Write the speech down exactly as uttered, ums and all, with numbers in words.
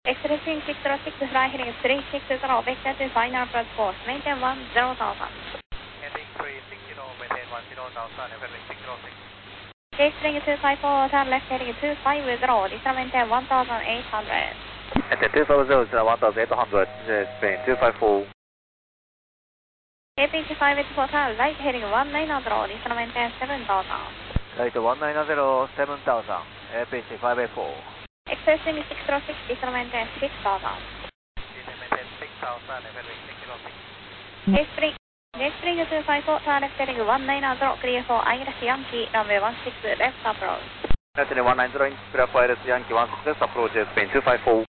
X-ray swing six zero six, fly heading three six zero, vector to final approach course, maintain one zero thousand. Heading three six zero, maintain one zero thousand, heading six zero six. Gate string two five four, turn left heading two five zero, descend maintain one thousand eight hundred. Maintain two five zero, descend one thousand eight hundred, Spain two five four. A P H five eight four, turn right heading one nine zero, descend maintain seven thousand. Right one nine zero, seven thousand, A P H five eight four. X-ray swing six zero six, descend maintain six thousand. Descend maintain six thousand, heading six zero six. Gate string, gate string two five four, turn left heading one nine zero, clear for Iris Yankee, runway one six, left approach. United one nine zero, clear for Iris Yankee one six, left approach, Spain two five four.